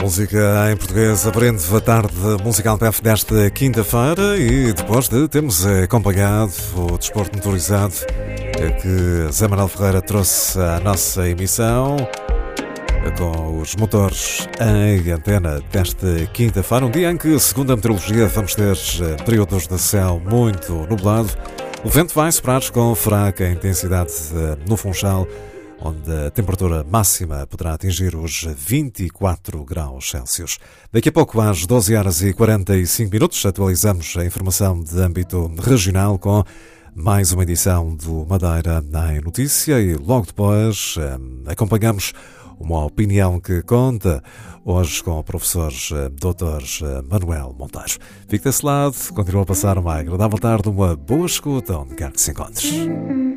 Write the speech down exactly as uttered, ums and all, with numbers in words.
Música em português, aprende a tarde musical T F desta quinta-feira e depois de termos acompanhado o desporto motorizado que Zé Manuel Ferreira trouxe à nossa emissão com os motores em antena desta quinta-feira, um dia em que, segundo a meteorologia, vamos ter períodos de céu muito nublado. O vento vai soprar com fraca intensidade no Funchal, onde a temperatura máxima poderá atingir os vinte e quatro graus Celsius. Daqui a pouco, às doze horas e quarenta e cinco minutos, atualizamos a informação de âmbito regional com mais uma edição do Madeira em Notícia e logo depois acompanhamos uma opinião que conta hoje com o professor doutor Manuel Monteiro. Fique desse lado, continua a passar uma agradável tarde, uma boa escuta onde quer que se encontre.